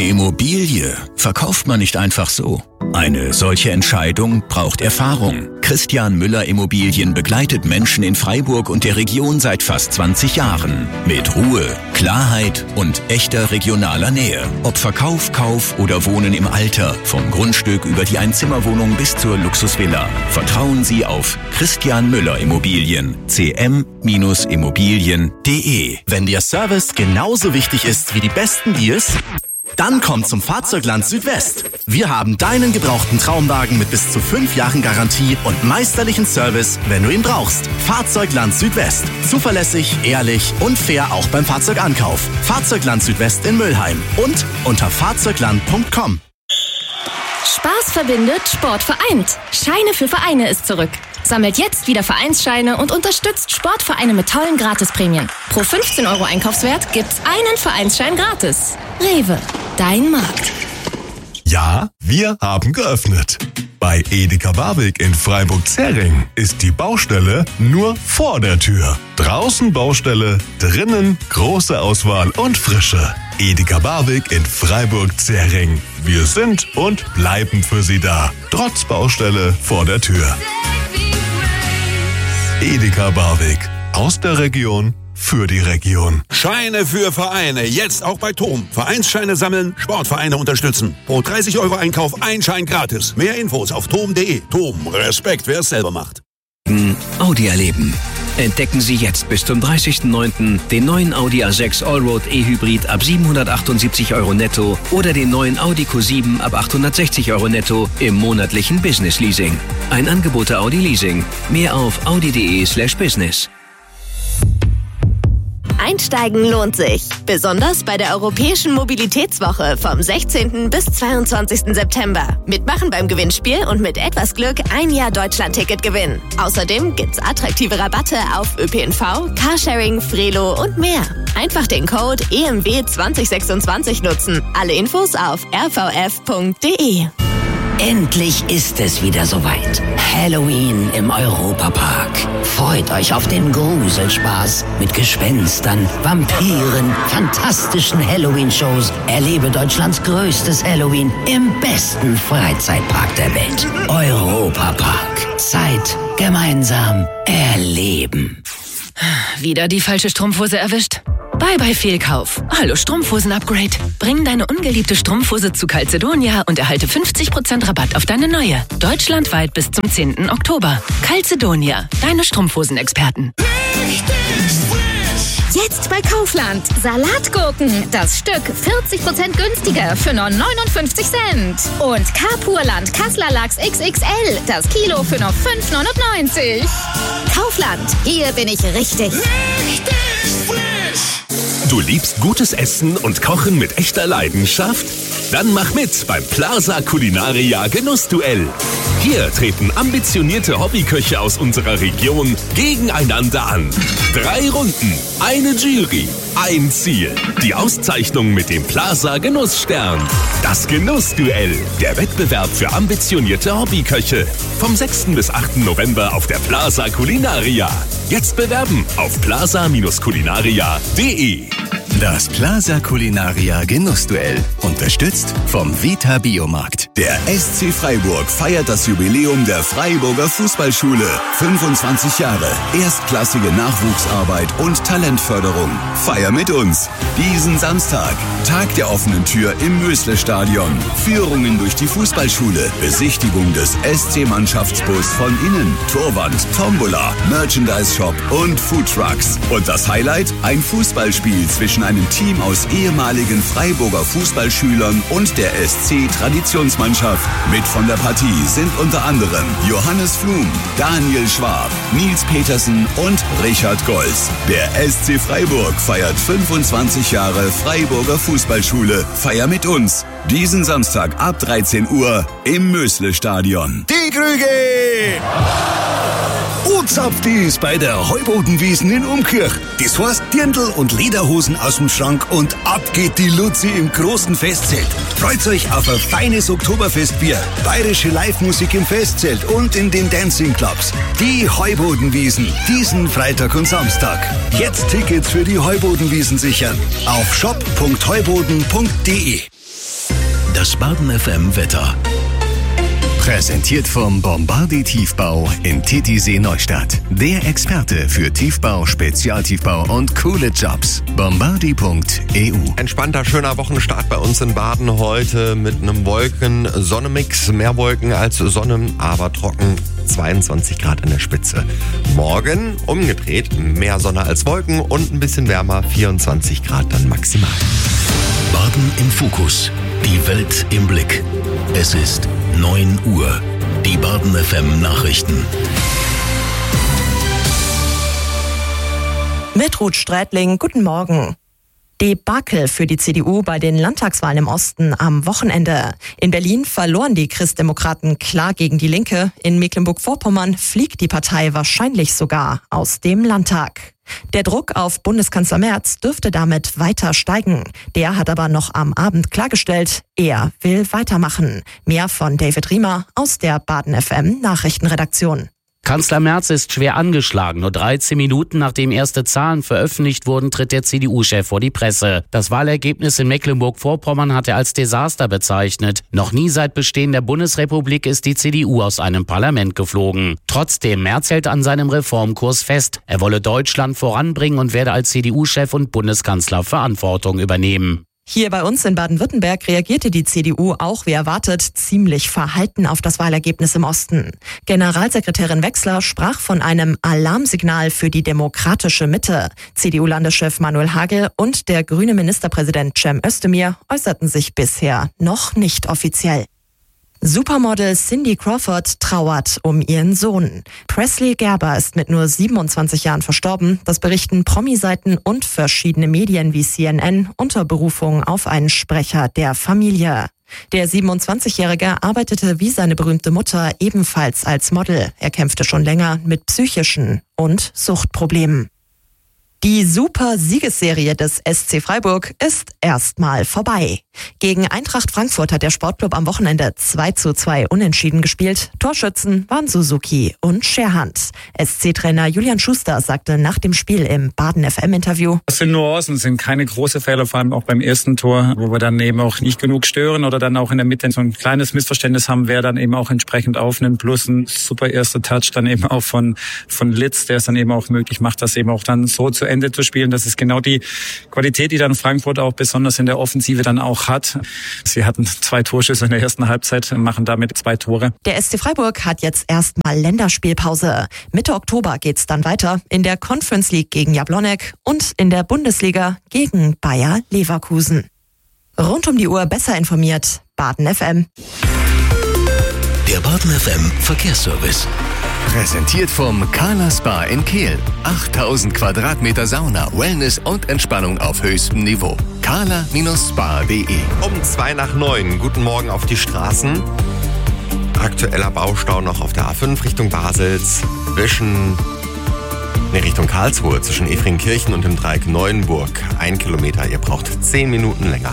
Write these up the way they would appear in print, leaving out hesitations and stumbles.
Immobilie verkauft man nicht einfach so. Eine solche Entscheidung braucht Erfahrung. Christian Müller Immobilien begleitet Menschen in Freiburg und der Region seit fast 20 Jahren. Mit Ruhe, Klarheit und echter regionaler Nähe. Ob Verkauf, Kauf oder Wohnen im Alter. Vom Grundstück über die Einzimmerwohnung bis zur Luxusvilla. Vertrauen Sie auf Christian Müller Immobilien. cm-immobilien.de. Wenn dir Service genauso wichtig ist wie die besten Deals, dann komm zum Fahrzeugland Südwest. Wir haben deinen gebrauchten Traumwagen mit bis zu 5 Jahren Garantie und meisterlichen Service, wenn du ihn brauchst. Fahrzeugland Südwest. Zuverlässig, ehrlich und fair auch beim Fahrzeugankauf. Fahrzeugland Südwest in Mülheim und unter fahrzeugland.com. Spaß verbindet, Sport vereint. Scheine für Vereine ist zurück. Sammelt jetzt wieder Vereinsscheine und unterstützt Sportvereine mit tollen Gratisprämien. Pro 15 € Einkaufswert gibt's einen Vereinsschein gratis. Rewe, dein Markt. Ja, wir haben geöffnet. Bei Edeka Barwig in Freiburg-Zering ist die Baustelle nur vor der Tür. Draußen Baustelle, drinnen große Auswahl und Frische. Edeka Barwig in Freiburg-Zering. Wir sind und bleiben für Sie da. Trotz Baustelle vor der Tür. Edeka Barwig. Aus der Region für die Region. Scheine für Vereine. Jetzt auch bei TOM. Vereinsscheine sammeln, Sportvereine unterstützen. Pro 30 € Einkauf ein Schein gratis. Mehr Infos auf tom.de. TOM. Respekt, wer es selber macht. Audi erleben. Entdecken Sie jetzt bis zum 30.09. den neuen Audi A6 Allroad E-Hybrid ab 778 € netto oder den neuen Audi Q7 ab 860 € netto im monatlichen Business Leasing. Ein Angebot der Audi Leasing. Mehr auf audi.de/business. Einsteigen lohnt sich. Besonders bei der Europäischen Mobilitätswoche vom 16. bis 22. September. Mitmachen beim Gewinnspiel und mit etwas Glück ein Jahr Deutschland-Ticket gewinnen. Außerdem gibt's attraktive Rabatte auf ÖPNV, Carsharing, Frelo und mehr. Einfach den Code EMW2026 nutzen. Alle Infos auf rvf.de. Endlich ist es wieder soweit. Halloween im Europapark. Freut euch auf den Gruselspaß mit Gespenstern, Vampiren, fantastischen Halloween-Shows. Erlebe Deutschlands größtes Halloween im besten Freizeitpark der Welt. Europapark. Zeit gemeinsam erleben. Wieder die falsche Strumpfhose erwischt? Bye-bye Fehlkauf. Hallo Strumpfhosen-Upgrade. Bring deine ungeliebte Strumpfhose zu Calzedonia und erhalte 50% Rabatt auf deine neue. Deutschlandweit bis zum 10. Oktober. Calzedonia, deine Strumpfhosenexperten. Jetzt bei Kaufland. Salatgurken. Das Stück 40% günstiger für nur 59 Cent. Und Kapurland Kasseler Lachs XXL. Das Kilo für nur 5,99. Kaufland. Hier bin ich richtig. Du liebst gutes Essen und Kochen mit echter Leidenschaft? Dann mach mit beim Plaza Culinaria Genussduell. Hier treten ambitionierte Hobbyköche aus unserer Region gegeneinander an. 3 Runden, eine Jury, ein Ziel. Die Auszeichnung mit dem Plaza Genussstern. Das Genussduell, der Wettbewerb für ambitionierte Hobbyköche. Vom 6. bis 8. November auf der Plaza Culinaria. Jetzt bewerben auf plaza-culinaria.de. Das Plaza Culinaria Genussduell. Unterstützt vom Vita Biomarkt. Der SC Freiburg feiert das Jubiläum der Freiburger Fußballschule. 25 Jahre, erstklassige Nachwuchsarbeit und Talentförderung. Feier mit uns. Diesen Samstag, Tag der offenen Tür im Mösle-Stadion. Führungen durch die Fußballschule, Besichtigung des SC-Mannschaftsbus von innen, Torwand, Tombola, Merchandise-Shop und Foodtrucks. Und das Highlight? Ein Fußballspiel zwischen einem Team aus ehemaligen Freiburger Fußballschülern und der SC-Traditionsmannschaft. Mit von der Partie sind unter anderem Johannes Flum, Daniel Schwab, Nils Petersen und Richard Golz. Der SC Freiburg feiert 25 Jahre Freiburger Fußballschule. Feier mit uns. Diesen Samstag ab 13 Uhr im Mösle-Stadion. Die Krüge! Uzapftis bei der Heubodenwiesen in Umkirch. Das heißt Dirndl und Lederhosen aus dem Schrank und ab geht die Luzi im großen Festzelt. Freut euch auf ein feines Oktoberfestbier, bayerische Live-Musik im Festzelt und in den Dancing Clubs. Die Heubodenwiesen, diesen Freitag und Samstag. Jetzt Tickets für die Heubodenwiesen sichern auf shop.heuboden.de. Das Baden FM Wetter. Präsentiert vom Bombardier Tiefbau in Titisee Neustadt. Der Experte für Tiefbau, Spezialtiefbau und coole Jobs. Bombardier.eu. Entspannter, schöner Wochenstart bei uns in Baden heute mit einem Wolken-Sonne-Mix. Mehr Wolken als Sonne, aber trocken. 22 Grad an der Spitze. Morgen umgedreht, mehr Sonne als Wolken und ein bisschen wärmer, 24 Grad dann maximal. Baden im Fokus. Die Welt im Blick. Es ist 9 Uhr. Die Baden FM Nachrichten. Mit Ruth Strätling, guten Morgen. Debakel für die CDU bei den Landtagswahlen im Osten am Wochenende. In Berlin verloren die Christdemokraten klar gegen die Linke. In Mecklenburg-Vorpommern fliegt die Partei wahrscheinlich sogar aus dem Landtag. Der Druck auf Bundeskanzler Merz dürfte damit weiter steigen. Der hat aber noch am Abend klargestellt, er will weitermachen. Mehr von David Riemer aus der Baden FM Nachrichtenredaktion. Kanzler Merz ist schwer angeschlagen. Nur 13 Minuten nachdem erste Zahlen veröffentlicht wurden, tritt der CDU-Chef vor die Presse. Das Wahlergebnis in Mecklenburg-Vorpommern hat er als Desaster bezeichnet. Noch nie seit Bestehen der Bundesrepublik ist die CDU aus einem Parlament geflogen. Trotzdem, Merz hält an seinem Reformkurs fest. Er wolle Deutschland voranbringen und werde als CDU-Chef und Bundeskanzler Verantwortung übernehmen. Hier bei uns in Baden-Württemberg reagierte die CDU auch wie erwartet ziemlich verhalten auf das Wahlergebnis im Osten. Generalsekretärin Wechsler sprach von einem Alarmsignal für die demokratische Mitte. CDU-Landeschef Manuel Hagel und der grüne Ministerpräsident Cem Özdemir äußerten sich bisher noch nicht offiziell. Supermodel Cindy Crawford trauert um ihren Sohn. Presley Gerber ist mit nur 27 Jahren verstorben. Das berichten Promi-Seiten und verschiedene Medien wie CNN unter Berufung auf einen Sprecher der Familie. Der 27-Jährige arbeitete wie seine berühmte Mutter ebenfalls als Model. Er kämpfte schon länger mit psychischen und Suchtproblemen. Die Super-Siegesserie des SC Freiburg ist erstmal vorbei. Gegen Eintracht Frankfurt hat der Sportclub am Wochenende 2:2 unentschieden gespielt. Torschützen waren Suzuki und Scherhand. SC-Trainer Julian Schuster sagte nach dem Spiel im Baden-FM-Interview: Das sind Nuancen, sind keine große Fehler, vor allem auch beim ersten Tor, wo wir dann eben auch nicht genug stören oder dann auch in der Mitte so ein kleines Missverständnis haben, wer dann eben auch entsprechend aufnimmt. Plus ein super erster Touch dann eben auch von Litz, der es dann eben auch möglich macht, das eben auch dann so zu Ende zu spielen. Das ist genau die Qualität, die dann Frankfurt auch besonders in der Offensive dann auch hat. Sie hatten 2 Torschüsse in der ersten Halbzeit, machen damit 2 Tore. Der SC Freiburg hat jetzt erstmal Länderspielpause. Mitte Oktober geht's dann weiter in der Conference League gegen Jablonec und in der Bundesliga gegen Bayer Leverkusen. Rund um die Uhr besser informiert, Baden FM. Der Baden FM Verkehrsservice. Präsentiert vom Carla Spa in Kehl. 8000 Quadratmeter Sauna, Wellness und Entspannung auf höchstem Niveau. carla-spa.de. Um 8:02. Guten Morgen auf die Straßen. Aktueller Baustau noch auf der A5 Richtung Basels, Richtung Karlsruhe zwischen Efringkirchen und dem Dreieck Neuenburg. 1 Kilometer, ihr braucht 10 Minuten länger.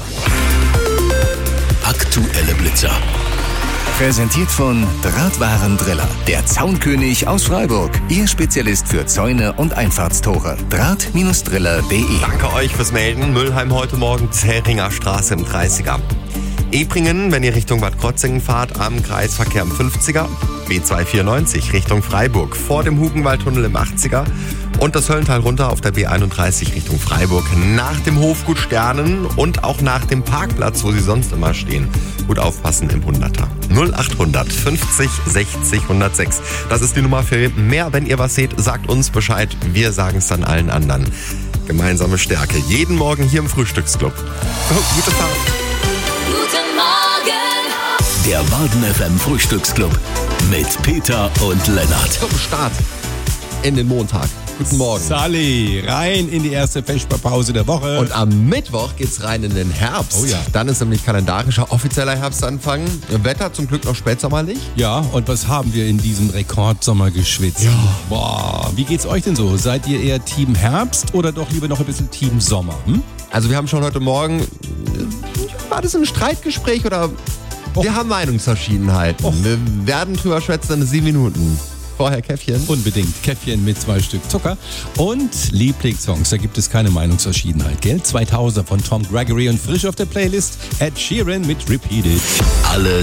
Aktuelle Blitzer. Präsentiert von Drahtwarendriller, der Zaunkönig aus Freiburg. Ihr Spezialist für Zäune und Einfahrtstore. Draht-driller.de. Danke euch fürs Melden. Mülheim heute Morgen, Zähringer Straße im 30er. Ebringen, wenn ihr Richtung Bad Krotzingen fahrt, am Kreisverkehr im 50er. B294 Richtung Freiburg vor dem Hugenwaldtunnel im 80er. Und das Höllental runter auf der B31 Richtung Freiburg nach dem Hofgut Sternen und auch nach dem Parkplatz, wo sie sonst immer stehen. Gut aufpassen im 100er. 0800 50 60 106. Das ist die Nummer für mehr. Wenn ihr was seht, sagt uns Bescheid. Wir sagen es dann allen anderen. Gemeinsame Stärke. Jeden Morgen hier im Frühstücksclub. Gute Fahrt. Guten Morgen. Der Baden FM Frühstücksclub mit Peter und Lennart. Zum Start in den Montag. Guten Morgen. Sally, rein in die erste Vesperpause der Woche. Und am Mittwoch geht's rein in den Herbst. Oh ja. Dann ist nämlich kalendarischer offizieller Herbstanfang. Wetter zum Glück noch spätsommerlich. Ja, und was haben wir in diesem Rekordsommer geschwitzt? Ja. Boah, wie geht's euch denn so? Seid ihr eher Team Herbst oder doch lieber noch ein bisschen Team Sommer? Also wir haben schon heute Morgen, war das ein Streitgespräch oder wir haben Meinungsverschiedenheiten. Wir werden drüber schwätzen in 7 Minuten. Vorher Käffchen. Unbedingt. Käffchen mit 2 Stück Zucker. Und Lieblingssongs, da gibt es keine Meinungsverschiedenheit, gell? 2000er von Tom Gregory und frisch auf der Playlist Ed Sheeran mit Repeat It. Alle